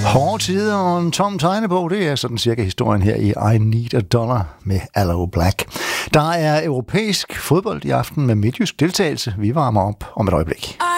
Hårde tider og en tom tegnebog, det er sådan cirka historien her i I Need a Dollar med Aloe Black. Der er europæisk fodbold i aften med midtjysk deltagelse. Vi varmer op om et øjeblik.